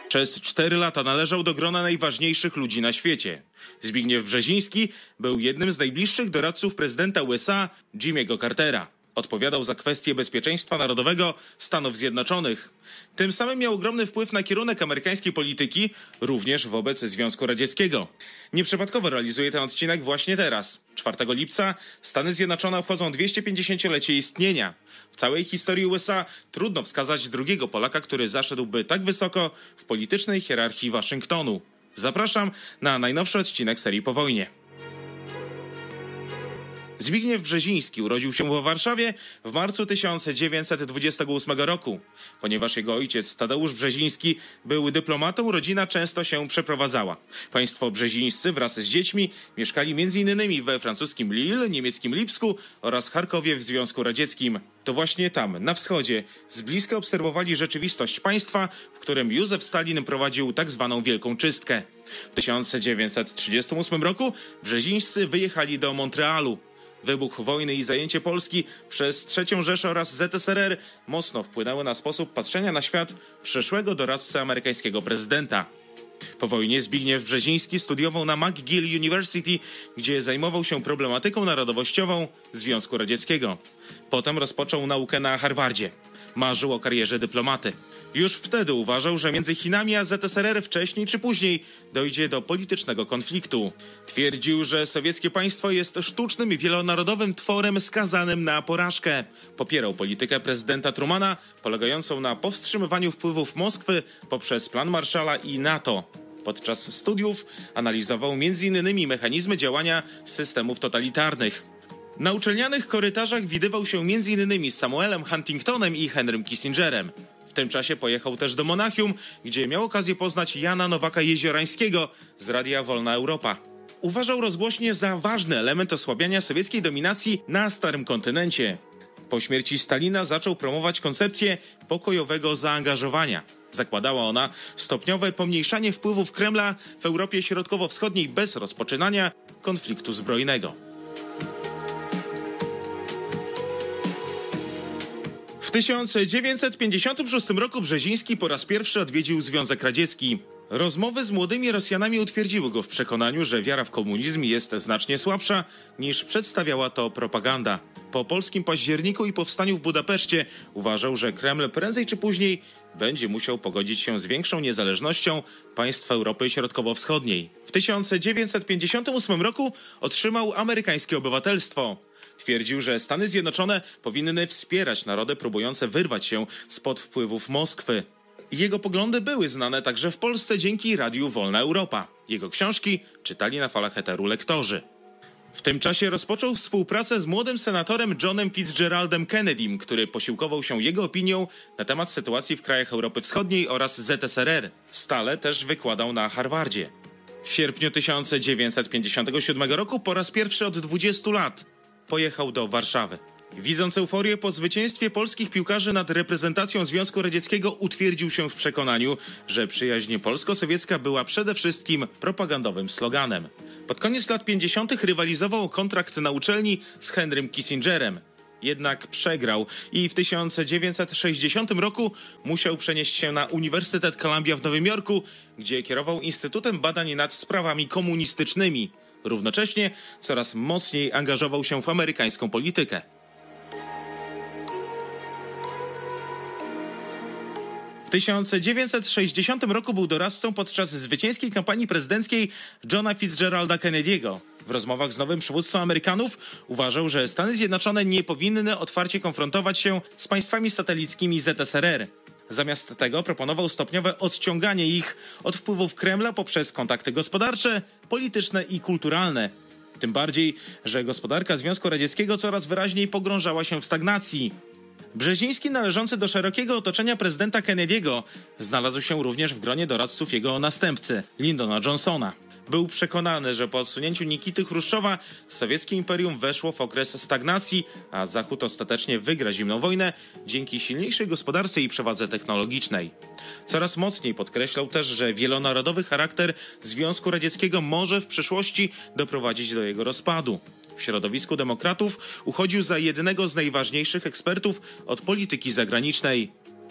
Przez 4 lata należał do grona najważniejszych ludzi na świecie. Zbigniew Brzeziński był jednym z najbliższych doradców prezydenta USA Jimmy'ego Cartera. Odpowiadał za kwestie bezpieczeństwa narodowego Stanów Zjednoczonych. Tym samym miał ogromny wpływ na kierunek amerykańskiej polityki, również wobec Związku Radzieckiego. Nieprzypadkowo realizuje ten odcinek właśnie teraz. 4 lipca Stany Zjednoczone obchodzą 250-lecie istnienia. W całej historii USA trudno wskazać drugiego Polaka, który zaszedłby tak wysoko w politycznej hierarchii Waszyngtonu. Zapraszam na najnowszy odcinek serii Po wojnie. Zbigniew Brzeziński urodził się w Warszawie w marcu 1928 roku. Ponieważ jego ojciec Tadeusz Brzeziński był dyplomatą, rodzina często się przeprowadzała. Państwo brzezińscy wraz z dziećmi mieszkali m.in. we francuskim Lille, niemieckim Lipsku oraz Charkowie w Związku Radzieckim. To właśnie tam, na wschodzie, z bliska obserwowali rzeczywistość państwa, w którym Józef Stalin prowadził tak zwaną Wielką Czystkę. W 1938 roku Brzezińscy wyjechali do Montrealu. Wybuch wojny i zajęcie Polski przez III Rzeszę oraz ZSRR mocno wpłynęły na sposób patrzenia na świat przyszłego doradcy amerykańskiego prezydenta. Po wojnie Zbigniew Brzeziński studiował na McGill University, gdzie zajmował się problematyką narodowościową Związku Radzieckiego. Potem rozpoczął naukę na Harvardzie. Marzył o karierze dyplomaty. Już wtedy uważał, że między Chinami a ZSRR wcześniej czy później dojdzie do politycznego konfliktu. Twierdził, że sowieckie państwo jest sztucznym i wielonarodowym tworem skazanym na porażkę. Popierał politykę prezydenta Trumana, polegającą na powstrzymywaniu wpływów Moskwy poprzez plan Marshalla i NATO. Podczas studiów analizował m.in. mechanizmy działania systemów totalitarnych. Na uczelnianych korytarzach widywał się m.in. z Samuelem Huntingtonem i Henrym Kissingerem. W tym czasie pojechał też do Monachium, gdzie miał okazję poznać Jana Nowaka-Jeziorańskiego z Radia Wolna Europa. Uważał rozgłośnie za ważny element osłabiania sowieckiej dominacji na Starym Kontynencie. Po śmierci Stalina zaczął promować koncepcję pokojowego zaangażowania. Zakładała ona stopniowe pomniejszanie wpływów Kremla w Europie Środkowo-Wschodniej bez rozpoczynania konfliktu zbrojnego. W 1956 roku Brzeziński po raz pierwszy odwiedził Związek Radziecki. Rozmowy z młodymi Rosjanami utwierdziły go w przekonaniu, że wiara w komunizm jest znacznie słabsza niż przedstawiała to propaganda. Po polskim październiku i powstaniu w Budapeszcie uważał, że Kreml prędzej czy później będzie musiał pogodzić się z większą niezależnością państw Europy Środkowo-Wschodniej. W 1958 roku otrzymał amerykańskie obywatelstwo. Twierdził, że Stany Zjednoczone powinny wspierać narody próbujące wyrwać się spod wpływów Moskwy. Jego poglądy były znane także w Polsce dzięki Radiu Wolna Europa. Jego książki czytali na falach eteru lektorzy. W tym czasie rozpoczął współpracę z młodym senatorem Johnem Fitzgeraldem Kennedym, który posiłkował się jego opinią na temat sytuacji w krajach Europy Wschodniej oraz ZSRR. Stale też wykładał na Harvardzie. W sierpniu 1957 roku po raz pierwszy od 20 lat pojechał do Warszawy. Widząc euforię po zwycięstwie polskich piłkarzy nad reprezentacją Związku Radzieckiego, utwierdził się w przekonaniu, że przyjaźń polsko-sowiecka była przede wszystkim propagandowym sloganem. Pod koniec lat 50. rywalizował o kontrakt na uczelni z Henrym Kissingerem. Jednak przegrał i w 1960 roku musiał przenieść się na Uniwersytet Columbia w Nowym Jorku, gdzie kierował Instytutem Badań nad Sprawami Komunistycznymi. Równocześnie coraz mocniej angażował się w amerykańską politykę. W 1960 roku był doradcą podczas zwycięskiej kampanii prezydenckiej Johna Fitzgeralda Kennedy'ego. W rozmowach z nowym przywództwem Amerykanów uważał, że Stany Zjednoczone nie powinny otwarcie konfrontować się z państwami satelickimi ZSRR. Zamiast tego proponował stopniowe odciąganie ich od wpływów Kremla poprzez kontakty gospodarcze, polityczne i kulturalne. Tym bardziej, że gospodarka Związku Radzieckiego coraz wyraźniej pogrążała się w stagnacji. Brzeziński, należący do szerokiego otoczenia prezydenta Kennedy'ego, znalazł się również w gronie doradców jego następcy, Lyndona Johnsona. Był przekonany, że po odsunięciu Nikity Chruszczowa sowieckie imperium weszło w okres stagnacji, a Zachód ostatecznie wygra zimną wojnę dzięki silniejszej gospodarce i przewadze technologicznej. Coraz mocniej podkreślał też, że wielonarodowy charakter Związku Radzieckiego może w przyszłości doprowadzić do jego rozpadu. W środowisku demokratów uchodził za jednego z najważniejszych ekspertów od polityki zagranicznej.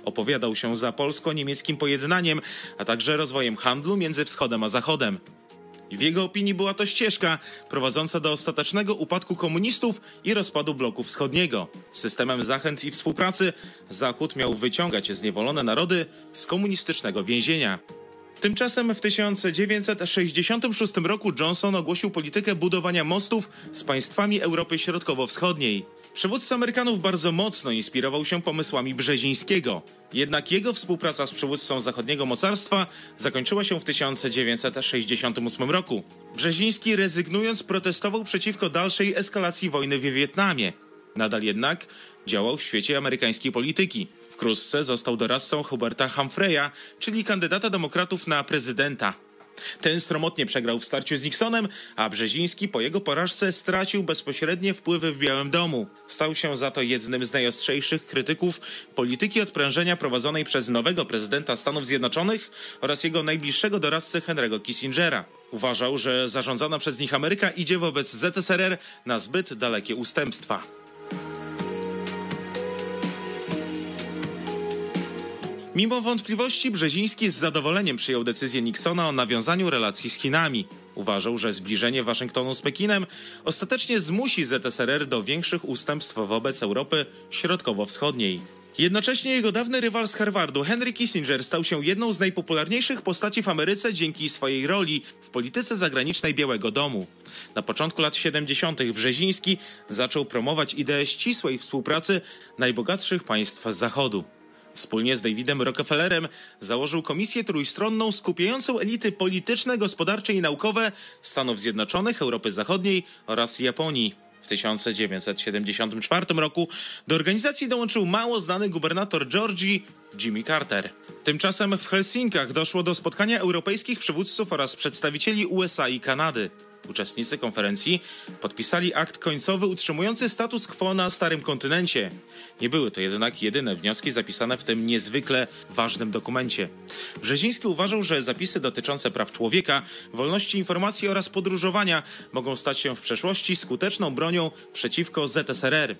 Opowiadał się za polsko-niemieckim pojednaniem, a także rozwojem handlu między Wschodem a Zachodem. W jego opinii była to ścieżka prowadząca do ostatecznego upadku komunistów i rozpadu bloku wschodniego. Systemem zachęt i współpracy Zachód miał wyciągać zniewolone narody z komunistycznego więzienia. Tymczasem w 1966 roku Johnson ogłosił politykę budowania mostów z państwami Europy Środkowo-Wschodniej. Przywódca Amerykanów bardzo mocno inspirował się pomysłami Brzezińskiego. Jednak jego współpraca z przywódcą zachodniego mocarstwa zakończyła się w 1968 roku. Brzeziński, rezygnując, protestował przeciwko dalszej eskalacji wojny w Wietnamie. Nadal jednak działał w świecie amerykańskiej polityki. Wkrótce został doradcą Huberta Humphrey'a, czyli kandydata demokratów na prezydenta. Ten sromotnie przegrał w starciu z Nixonem, a Brzeziński po jego porażce stracił bezpośrednie wpływy w Białym Domu. Stał się za to jednym z najostrzejszych krytyków polityki odprężenia prowadzonej przez nowego prezydenta Stanów Zjednoczonych oraz jego najbliższego doradcę Henry'ego Kissingera. Uważał, że zarządzana przez nich Ameryka idzie wobec ZSRR na zbyt dalekie ustępstwa. Mimo wątpliwości Brzeziński z zadowoleniem przyjął decyzję Nixona o nawiązaniu relacji z Chinami. Uważał, że zbliżenie Waszyngtonu z Pekinem ostatecznie zmusi ZSRR do większych ustępstw wobec Europy Środkowo-Wschodniej. Jednocześnie jego dawny rywal z Harvardu, Henry Kissinger, stał się jedną z najpopularniejszych postaci w Ameryce dzięki swojej roli w polityce zagranicznej Białego Domu. Na początku lat 70. Brzeziński zaczął promować ideę ścisłej współpracy najbogatszych państw Zachodu. Wspólnie z Davidem Rockefellerem założył komisję trójstronną skupiającą elity polityczne, gospodarcze i naukowe Stanów Zjednoczonych, Europy Zachodniej oraz Japonii. W 1974 roku do organizacji dołączył mało znany gubernator Georgii Jimmy Carter. Tymczasem w Helsinkach doszło do spotkania europejskich przywódców oraz przedstawicieli USA i Kanady. Uczestnicy konferencji podpisali akt końcowy utrzymujący status quo na Starym Kontynencie. Nie były to jednak jedyne wnioski zapisane w tym niezwykle ważnym dokumencie. Brzeziński uważał, że zapisy dotyczące praw człowieka, wolności informacji oraz podróżowania mogą stać się w przeszłości skuteczną bronią przeciwko ZSRR.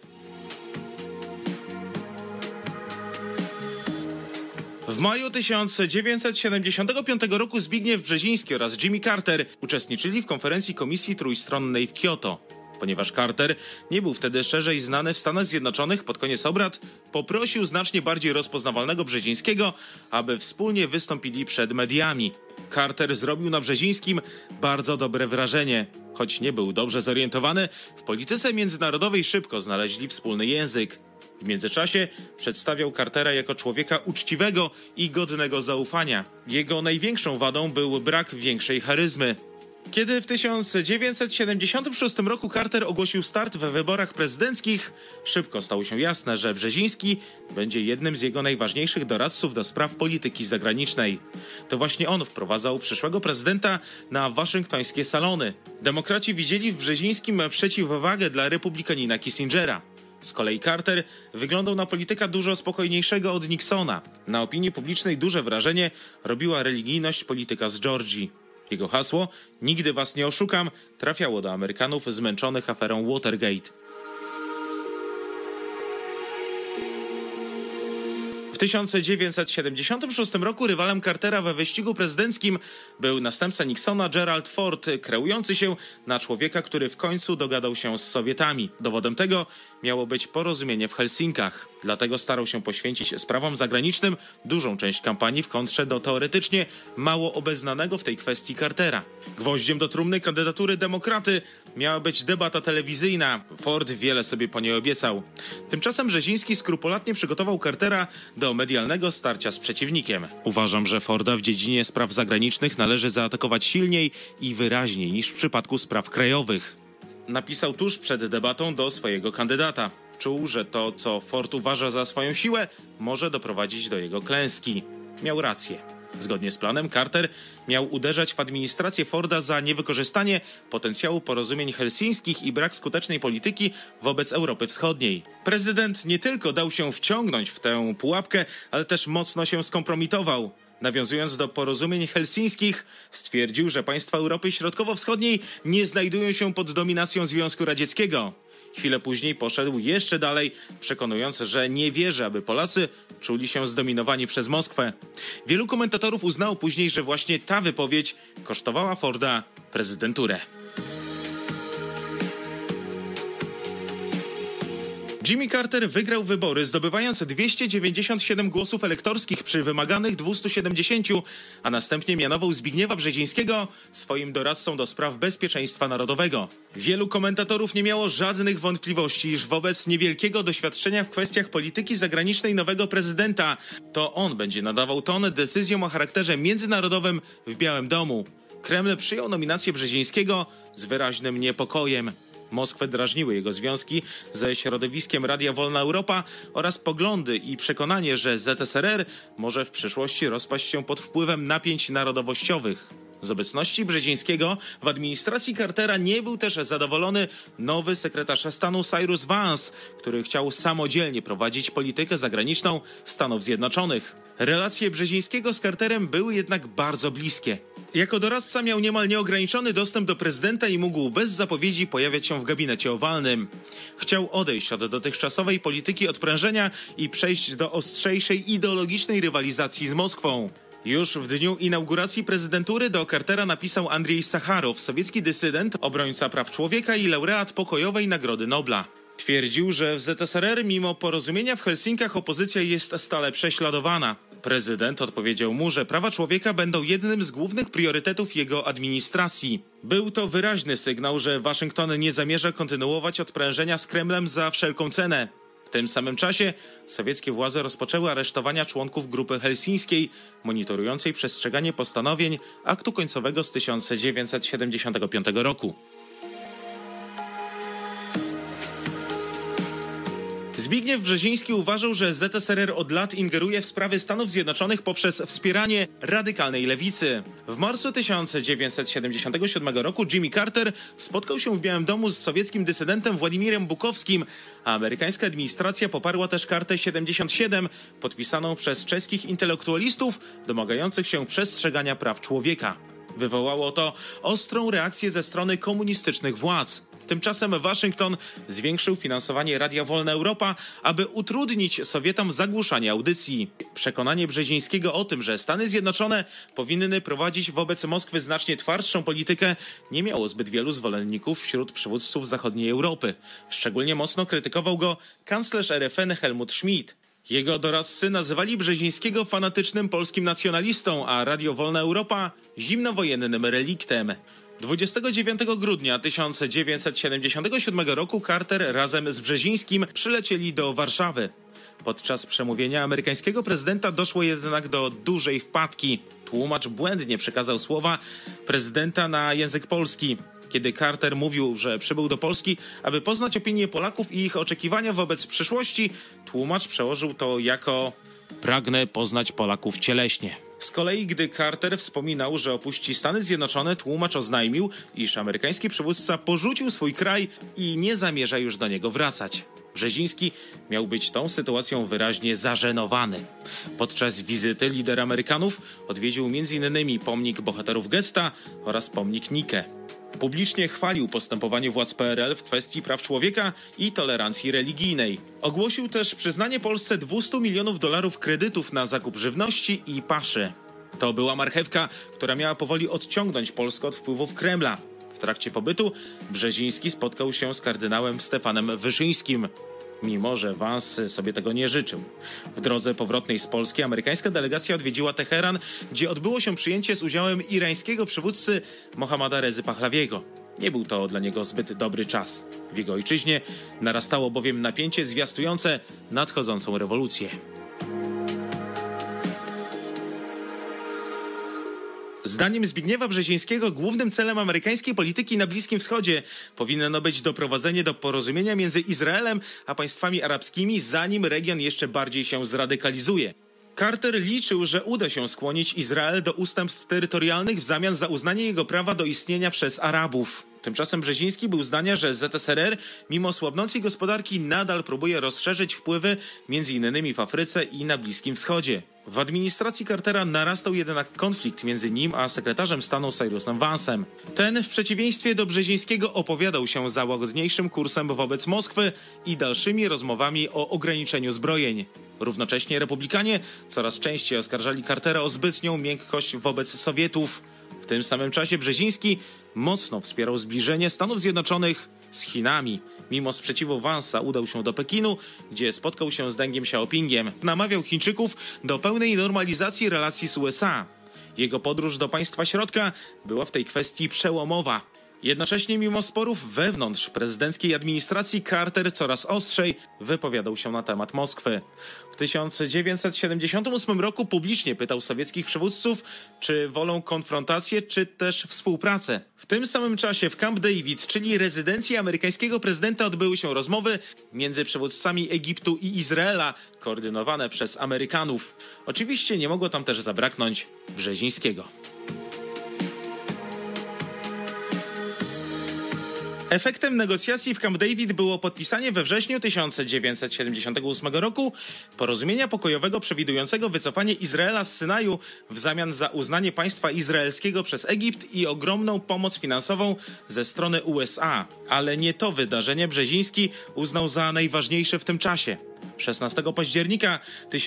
W maju 1975 roku Zbigniew Brzeziński oraz Jimmy Carter uczestniczyli w konferencji Komisji Trójstronnej w Kioto. Ponieważ Carter nie był wtedy szerzej znany w Stanach Zjednoczonych, pod koniec obrad poprosił znacznie bardziej rozpoznawalnego Brzezińskiego, aby wspólnie wystąpili przed mediami. Carter zrobił na Brzezińskim bardzo dobre wrażenie. Choć nie był dobrze zorientowany, w polityce międzynarodowej szybko znaleźli wspólny język. W międzyczasie przedstawiał Cartera jako człowieka uczciwego i godnego zaufania. Jego największą wadą był brak większej charyzmy. Kiedy w 1976 roku Carter ogłosił start we wyborach prezydenckich, szybko stało się jasne, że Brzeziński będzie jednym z jego najważniejszych doradców do spraw polityki zagranicznej. To właśnie on wprowadzał przyszłego prezydenta na waszyngtońskie salony. Demokraci widzieli w Brzezińskim przeciwwagę dla republikanina Kissingera. Z kolei Carter wyglądał na polityka dużo spokojniejszego od Nixona. Na opinii publicznej duże wrażenie robiła religijność polityka z Georgii. Jego hasło „Nigdy was nie oszukam” trafiało do Amerykanów zmęczonych aferą Watergate. W 1976 roku rywalem Cartera we wyścigu prezydenckim był następca Nixona Gerald Ford, kreujący się na człowieka, który w końcu dogadał się z Sowietami. Dowodem tego miało być porozumienie w Helsinkach. Dlatego starał się poświęcić sprawom zagranicznym dużą część kampanii w kontrze do teoretycznie mało obeznanego w tej kwestii Cartera. Gwoździem do trumny kandydatury demokraty miała być debata telewizyjna. Ford wiele sobie po niej obiecał. Tymczasem Brzeziński skrupulatnie przygotował Cartera do medialnego starcia z przeciwnikiem. Uważam, że Forda w dziedzinie spraw zagranicznych należy zaatakować silniej i wyraźniej niż w przypadku spraw krajowych. Napisał tuż przed debatą do swojego kandydata. Czuł, że to, co Ford uważa za swoją siłę, może doprowadzić do jego klęski. Miał rację. Zgodnie z planem Carter miał uderzać w administrację Forda za niewykorzystanie potencjału porozumień helsińskich i brak skutecznej polityki wobec Europy Wschodniej. Prezydent nie tylko dał się wciągnąć w tę pułapkę, ale też mocno się skompromitował. Nawiązując do porozumień helsińskich, stwierdził, że państwa Europy Środkowo-Wschodniej nie znajdują się pod dominacją Związku Radzieckiego. Chwilę później poszedł jeszcze dalej, przekonując, że nie wierzy, aby Polacy czuli się zdominowani przez Moskwę. Wielu komentatorów uznało później, że właśnie ta wypowiedź kosztowała Forda prezydenturę. Jimmy Carter wygrał wybory, zdobywając 297 głosów elektorskich przy wymaganych 270, a następnie mianował Zbigniewa Brzezińskiego swoim doradcą do spraw bezpieczeństwa narodowego. Wielu komentatorów nie miało żadnych wątpliwości, iż wobec niewielkiego doświadczenia w kwestiach polityki zagranicznej nowego prezydenta, to on będzie nadawał ton decyzjom o charakterze międzynarodowym w Białym Domu. Kreml przyjął nominację Brzezińskiego z wyraźnym niepokojem. Moskwę drażniły jego związki ze środowiskiem Radia Wolna Europa oraz poglądy i przekonanie, że ZSRR może w przyszłości rozpaść się pod wpływem napięć narodowościowych. Z obecności Brzezińskiego w administracji Cartera nie był też zadowolony nowy sekretarz stanu Cyrus Vance, który chciał samodzielnie prowadzić politykę zagraniczną Stanów Zjednoczonych. Relacje Brzezińskiego z Carterem były jednak bardzo bliskie. Jako doradca miał niemal nieograniczony dostęp do prezydenta i mógł bez zapowiedzi pojawiać się w gabinecie owalnym. Chciał odejść od dotychczasowej polityki odprężenia i przejść do ostrzejszej ideologicznej rywalizacji z Moskwą. Już w dniu inauguracji prezydentury do Cartera napisał Andrzej Sacharow, sowiecki dysydent, obrońca praw człowieka i laureat pokojowej Nagrody Nobla. Twierdził, że w ZSRR mimo porozumienia w Helsinkach opozycja jest stale prześladowana. Prezydent odpowiedział mu, że prawa człowieka będą jednym z głównych priorytetów jego administracji. Był to wyraźny sygnał, że Waszyngton nie zamierza kontynuować odprężenia z Kremlem za wszelką cenę. W tym samym czasie sowieckie władze rozpoczęły aresztowania członków grupy helsińskiej, monitorującej przestrzeganie postanowień aktu końcowego z 1975 roku. Zbigniew Brzeziński uważał, że ZSRR od lat ingeruje w sprawy Stanów Zjednoczonych poprzez wspieranie radykalnej lewicy. W marcu 1977 roku Jimmy Carter spotkał się w Białym Domu z sowieckim dysydentem Władimirem Bukowskim, a amerykańska administracja poparła też kartę 77, podpisaną przez czeskich intelektualistów domagających się przestrzegania praw człowieka. Wywołało to ostrą reakcję ze strony komunistycznych władz. Tymczasem Waszyngton zwiększył finansowanie Radia Wolna Europa, aby utrudnić Sowietom zagłuszanie audycji. Przekonanie Brzezińskiego o tym, że Stany Zjednoczone powinny prowadzić wobec Moskwy znacznie twardszą politykę, nie miało zbyt wielu zwolenników wśród przywódców zachodniej Europy. Szczególnie mocno krytykował go kanclerz RFN Helmut Schmidt. Jego doradcy nazywali Brzezińskiego fanatycznym polskim nacjonalistą, a Radio Wolna Europa zimnowojennym reliktem. 29 grudnia 1977 roku Carter razem z Brzezińskim przylecieli do Warszawy. Podczas przemówienia amerykańskiego prezydenta doszło jednak do dużej wpadki. Tłumacz błędnie przekazał słowa prezydenta na język polski. Kiedy Carter mówił, że przybył do Polski, aby poznać opinię Polaków i ich oczekiwania wobec przyszłości, tłumacz przełożył to jako „pragnę poznać Polaków cieleśnie”. Z kolei, gdy Carter wspominał, że opuści Stany Zjednoczone, tłumacz oznajmił, iż amerykański przywódca porzucił swój kraj i nie zamierza już do niego wracać. Brzeziński miał być tą sytuacją wyraźnie zażenowany. Podczas wizyty lider Amerykanów odwiedził m.in. pomnik bohaterów getta oraz pomnik Nike. Publicznie chwalił postępowanie władz PRL w kwestii praw człowieka i tolerancji religijnej. Ogłosił też przyznanie Polsce $200 milionów kredytów na zakup żywności i paszy. To była marchewka, która miała powoli odciągnąć Polskę od wpływów Kremla. W trakcie pobytu Brzeziński spotkał się z kardynałem Stefanem Wyszyńskim, mimo że Vance sobie tego nie życzył. W drodze powrotnej z Polski amerykańska delegacja odwiedziła Teheran, gdzie odbyło się przyjęcie z udziałem irańskiego przywódcy Mohammada Rezy Pahlawiego. Nie był to dla niego zbyt dobry czas. W jego ojczyźnie narastało bowiem napięcie zwiastujące nadchodzącą rewolucję. Zdaniem Zbigniewa Brzezińskiego głównym celem amerykańskiej polityki na Bliskim Wschodzie powinno być doprowadzenie do porozumienia między Izraelem a państwami arabskimi, zanim region jeszcze bardziej się zradykalizuje. Carter liczył, że uda się skłonić Izrael do ustępstw terytorialnych w zamian za uznanie jego prawa do istnienia przez Arabów. Tymczasem Brzeziński był zdania, że ZSRR, mimo słabnącej gospodarki, nadal próbuje rozszerzyć wpływy m.in. w Afryce i na Bliskim Wschodzie. W administracji Cartera narastał jednak konflikt między nim a sekretarzem stanu Cyrusem Vance'em. Ten w przeciwieństwie do Brzezińskiego opowiadał się za łagodniejszym kursem wobec Moskwy i dalszymi rozmowami o ograniczeniu zbrojeń. Równocześnie republikanie coraz częściej oskarżali Cartera o zbytnią miękkość wobec Sowietów. W tym samym czasie Brzeziński mocno wspierał zbliżenie Stanów Zjednoczonych z Chinami. Mimo sprzeciwu Vance'a udał się do Pekinu, gdzie spotkał się z Dengiem Xiaopingiem. Namawiał Chińczyków do pełnej normalizacji relacji z USA. Jego podróż do państwa środka była w tej kwestii przełomowa. Jednocześnie mimo sporów wewnątrz prezydenckiej administracji Carter coraz ostrzej wypowiadał się na temat Moskwy. W 1978 roku publicznie pytał sowieckich przywódców, czy wolą konfrontację, czy też współpracę. W tym samym czasie w Camp David, czyli rezydencji amerykańskiego prezydenta, odbyły się rozmowy między przywódcami Egiptu i Izraela, koordynowane przez Amerykanów. Oczywiście nie mogło tam też zabraknąć Brzezińskiego. Efektem negocjacji w Camp David było podpisanie we wrześniu 1978 roku porozumienia pokojowego przewidującego wycofanie Izraela z Synaju w zamian za uznanie państwa izraelskiego przez Egipt i ogromną pomoc finansową ze strony USA. Ale nie to wydarzenie Brzeziński uznał za najważniejsze w tym czasie. 16 października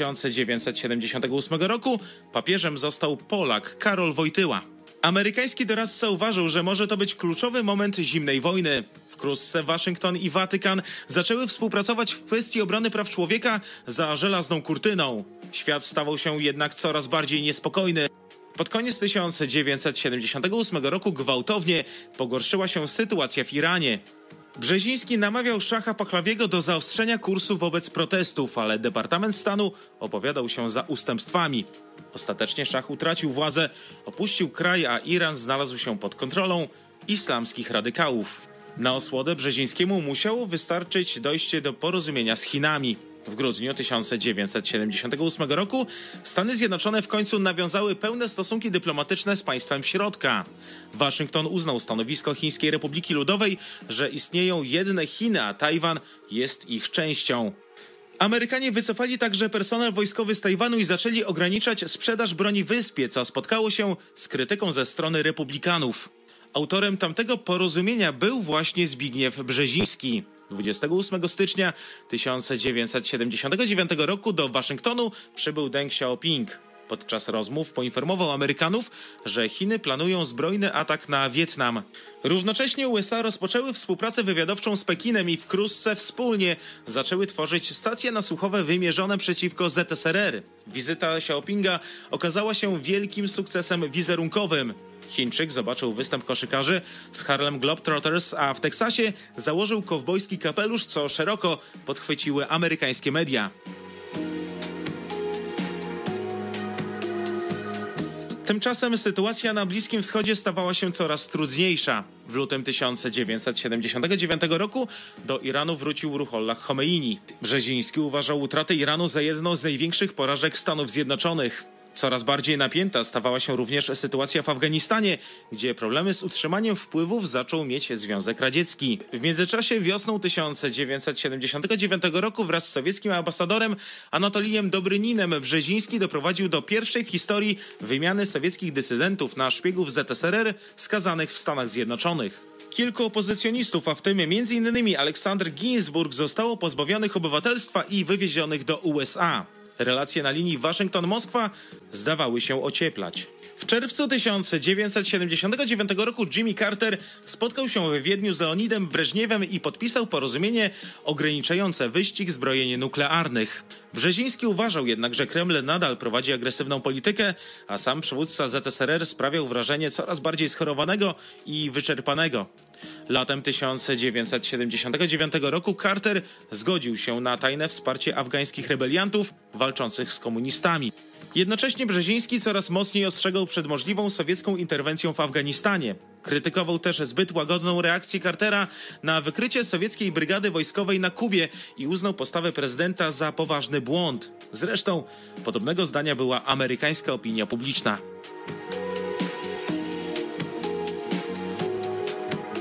1978 roku papieżem został Polak Karol Wojtyła. Amerykański doradca uważał, że może to być kluczowy moment zimnej wojny. Wkrótce Waszyngton i Watykan zaczęły współpracować w kwestii obrony praw człowieka za żelazną kurtyną. Świat stawał się jednak coraz bardziej niespokojny. Pod koniec 1978 roku gwałtownie pogorszyła się sytuacja w Iranie. Brzeziński namawiał szacha Pahlawiego do zaostrzenia kursu wobec protestów, ale Departament Stanu opowiadał się za ustępstwami. Ostatecznie szach utracił władzę, opuścił kraj, a Iran znalazł się pod kontrolą islamskich radykałów. Na osłodę Brzezińskiemu musiało wystarczyć dojście do porozumienia z Chinami. W grudniu 1978 roku Stany Zjednoczone w końcu nawiązały pełne stosunki dyplomatyczne z państwem środka. Waszyngton uznał stanowisko Chińskiej Republiki Ludowej, że istnieją jedne Chiny, a Tajwan jest ich częścią. Amerykanie wycofali także personel wojskowy z Tajwanu i zaczęli ograniczać sprzedaż broni wyspie, co spotkało się z krytyką ze strony republikanów. Autorem tamtego porozumienia był właśnie Zbigniew Brzeziński. 28 stycznia 1979 roku do Waszyngtonu przybył Deng Xiaoping. Podczas rozmów poinformował Amerykanów, że Chiny planują zbrojny atak na Wietnam. Równocześnie USA rozpoczęły współpracę wywiadowczą z Pekinem i wkrótce wspólnie zaczęły tworzyć stacje nasłuchowe wymierzone przeciwko ZSRR. Wizyta Xiaopinga okazała się wielkim sukcesem wizerunkowym. Chińczyk zobaczył występ koszykarzy z Harlem Globetrotters, a w Teksasie założył kowbojski kapelusz, co szeroko podchwyciły amerykańskie media. Tymczasem sytuacja na Bliskim Wschodzie stawała się coraz trudniejsza. W lutym 1979 roku do Iranu wrócił Ruhollah Chomeini. Brzeziński uważał utratę Iranu za jedną z największych porażek Stanów Zjednoczonych. Coraz bardziej napięta stawała się również sytuacja w Afganistanie, gdzie problemy z utrzymaniem wpływów zaczął mieć Związek Radziecki. W międzyczasie wiosną 1979 roku wraz z sowieckim ambasadorem Anatolijem Dobryninem Brzeziński doprowadził do pierwszej w historii wymiany sowieckich dysydentów na szpiegów ZSRR skazanych w Stanach Zjednoczonych. Kilku opozycjonistów, a w tym m.in. Aleksander Ginsburg, zostało pozbawionych obywatelstwa i wywiezionych do USA. Relacje na linii Waszyngton-Moskwa zdawały się ocieplać. W czerwcu 1979 roku Jimmy Carter spotkał się we Wiedniu z Leonidem Breżniewem i podpisał porozumienie ograniczające wyścig zbrojeń nuklearnych. Brzeziński uważał jednak, że Kreml nadal prowadzi agresywną politykę, a sam przywódca ZSRR sprawiał wrażenie coraz bardziej schorowanego i wyczerpanego. Latem 1979 roku Carter zgodził się na tajne wsparcie afgańskich rebeliantów walczących z komunistami. Jednocześnie Brzeziński coraz mocniej ostrzegał przed możliwą sowiecką interwencją w Afganistanie. Krytykował też zbyt łagodną reakcję Cartera na wykrycie sowieckiej brygady wojskowej na Kubie i uznał postawę prezydenta za poważny błąd. Zresztą podobnego zdania była amerykańska opinia publiczna.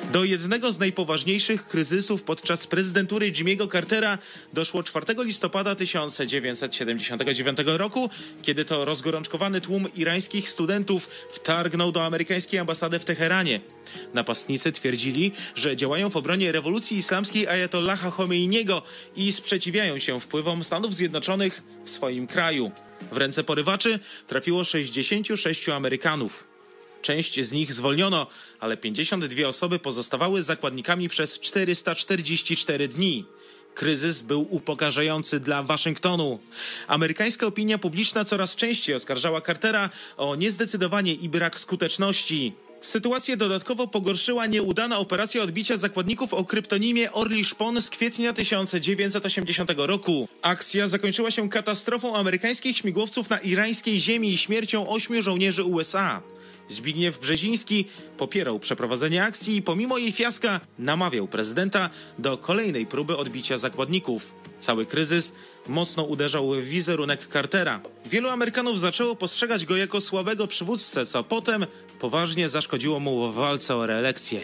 Do jednego z najpoważniejszych kryzysów podczas prezydentury Jimmy'ego Cartera doszło 4 listopada 1979 roku, kiedy to rozgorączkowany tłum irańskich studentów wtargnął do amerykańskiej ambasady w Teheranie. Napastnicy twierdzili, że działają w obronie rewolucji islamskiej Ajatollaha Chomeiniego i sprzeciwiają się wpływom Stanów Zjednoczonych w swoim kraju. W ręce porywaczy trafiło 66 Amerykanów. Część z nich zwolniono, ale 52 osoby pozostawały zakładnikami przez 444 dni. Kryzys był upokarzający dla Waszyngtonu. Amerykańska opinia publiczna coraz częściej oskarżała Cartera o niezdecydowanie i brak skuteczności. Sytuację dodatkowo pogorszyła nieudana operacja odbicia zakładników o kryptonimie Orli Szpon z kwietnia 1980 roku. Akcja zakończyła się katastrofą amerykańskich śmigłowców na irańskiej ziemi i śmiercią 8 żołnierzy USA. Zbigniew Brzeziński popierał przeprowadzenie akcji i pomimo jej fiaska namawiał prezydenta do kolejnej próby odbicia zakładników. Cały kryzys mocno uderzał w wizerunek Cartera. Wielu Amerykanów zaczęło postrzegać go jako słabego przywódcę, co potem poważnie zaszkodziło mu w walce o reelekcję.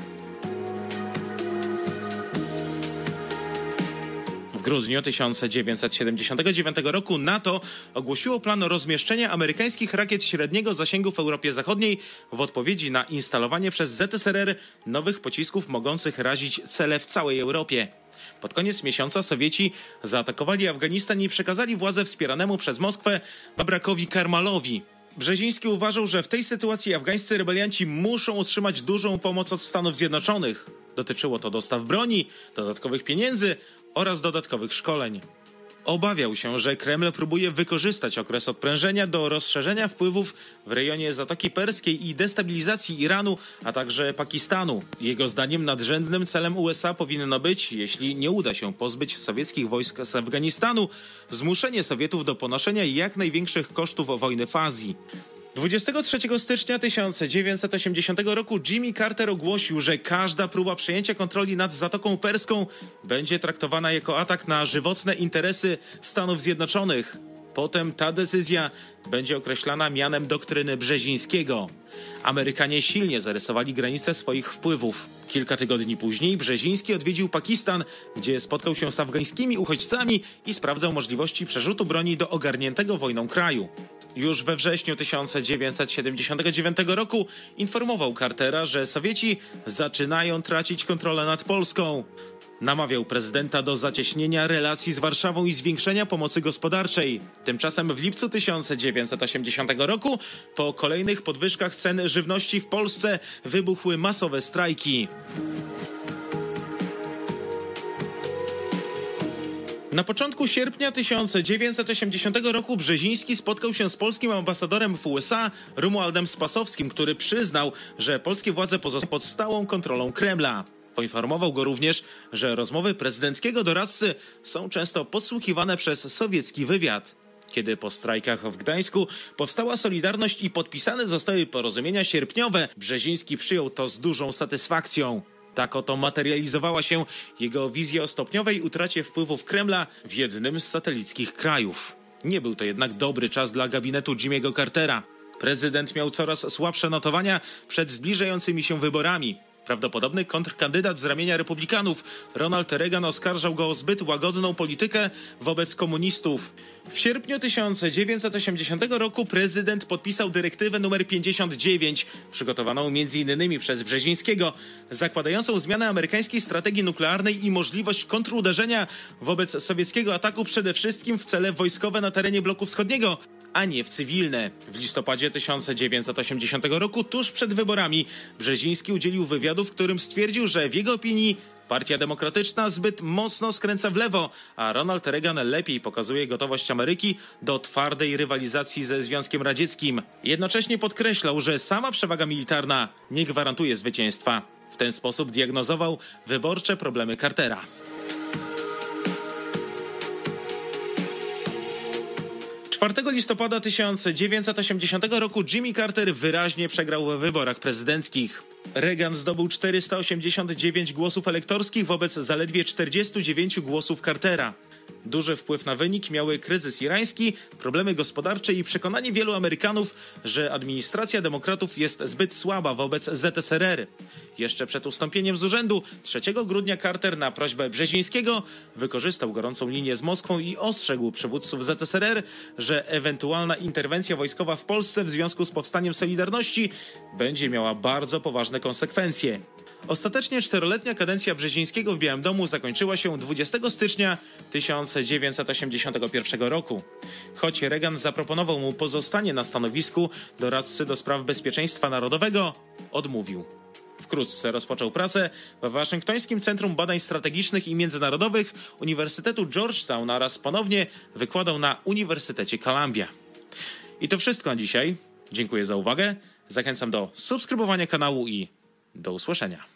W grudniu 1979 roku NATO ogłosiło plan rozmieszczenia amerykańskich rakiet średniego zasięgu w Europie Zachodniej w odpowiedzi na instalowanie przez ZSRR nowych pocisków mogących razić cele w całej Europie. Pod koniec miesiąca Sowieci zaatakowali Afganistan i przekazali władzę wspieranemu przez Moskwę Babrakowi Karmalowi. Brzeziński uważał, że w tej sytuacji afgańscy rebelianci muszą otrzymać dużą pomoc od Stanów Zjednoczonych. Dotyczyło to dostaw broni, dodatkowych pieniędzy oraz dodatkowych szkoleń. Obawiał się, że Kreml próbuje wykorzystać okres odprężenia do rozszerzenia wpływów w rejonie Zatoki Perskiej i destabilizacji Iranu, a także Pakistanu. Jego zdaniem nadrzędnym celem USA powinno być, jeśli nie uda się pozbyć sowieckich wojsk z Afganistanu, zmuszenie Sowietów do ponoszenia jak największych kosztów wojny w Azji. 23 stycznia 1980 roku Jimmy Carter ogłosił, że każda próba przejęcia kontroli nad Zatoką Perską będzie traktowana jako atak na żywotne interesy Stanów Zjednoczonych. Potem ta decyzja będzie określana mianem doktryny Brzezińskiego. Amerykanie silnie zarysowali granice swoich wpływów. Kilka tygodni później Brzeziński odwiedził Pakistan, gdzie spotkał się z afgańskimi uchodźcami i sprawdzał możliwości przerzutu broni do ogarniętego wojną kraju. Już we wrześniu 1979 roku informował Cartera, że Sowieci zaczynają tracić kontrolę nad Polską. Namawiał prezydenta do zacieśnienia relacji z Warszawą i zwiększenia pomocy gospodarczej. Tymczasem w lipcu 1980 roku po kolejnych podwyżkach cen żywności w Polsce wybuchły masowe strajki. Na początku sierpnia 1980 roku Brzeziński spotkał się z polskim ambasadorem w USA Romualdem Spasowskim, który przyznał, że polskie władze pozostają pod stałą kontrolą Kremla. Poinformował go również, że rozmowy prezydenckiego doradcy są często podsłuchiwane przez sowiecki wywiad. Kiedy po strajkach w Gdańsku powstała Solidarność i podpisane zostały porozumienia sierpniowe, Brzeziński przyjął to z dużą satysfakcją. Tak oto materializowała się jego wizja o stopniowej utracie wpływów Kremla w jednym z satelickich krajów. Nie był to jednak dobry czas dla gabinetu Jimmy'ego Cartera. Prezydent miał coraz słabsze notowania przed zbliżającymi się wyborami. Prawdopodobny kontrkandydat z ramienia republikanów, Ronald Reagan, oskarżał go o zbyt łagodną politykę wobec komunistów. W sierpniu 1980 roku prezydent podpisał dyrektywę nr 59, przygotowaną m.in. przez Brzezińskiego, zakładającą zmianę amerykańskiej strategii nuklearnej i możliwość kontruderzenia wobec sowieckiego ataku przede wszystkim w cele wojskowe na terenie bloku wschodniego, a nie w cywilne. W listopadzie 1980 roku, tuż przed wyborami, Brzeziński udzielił wywiadu, w którym stwierdził, że w jego opinii Partia Demokratyczna zbyt mocno skręca w lewo, a Ronald Reagan lepiej pokazuje gotowość Ameryki do twardej rywalizacji ze Związkiem Radzieckim. Jednocześnie podkreślał, że sama przewaga militarna nie gwarantuje zwycięstwa. W ten sposób diagnozował wyborcze problemy Cartera. 4 listopada 1980 roku Jimmy Carter wyraźnie przegrał w wyborach prezydenckich. Reagan zdobył 489 głosów elektorskich wobec zaledwie 49 głosów Cartera. Duży wpływ na wynik miały kryzys irański, problemy gospodarcze i przekonanie wielu Amerykanów, że administracja demokratów jest zbyt słaba wobec ZSRR. Jeszcze przed ustąpieniem z urzędu 3 grudnia Carter na prośbę Brzezińskiego wykorzystał gorącą linię z Moskwą i ostrzegł przywódców ZSRR, że ewentualna interwencja wojskowa w Polsce w związku z powstaniem Solidarności będzie miała bardzo poważne konsekwencje. Ostatecznie 4-letnia kadencja Brzezińskiego w Białym Domu zakończyła się 20 stycznia 1981 roku. Choć Reagan zaproponował mu pozostanie na stanowisku doradcy do spraw bezpieczeństwa narodowego, odmówił. Wkrótce rozpoczął pracę w Waszyngtońskim Centrum Badań Strategicznych i Międzynarodowych Uniwersytetu Georgetown oraz ponownie wykładał na Uniwersytecie Columbia. I to wszystko na dzisiaj. Dziękuję za uwagę. Zachęcam do subskrybowania kanału i do usłyszenia.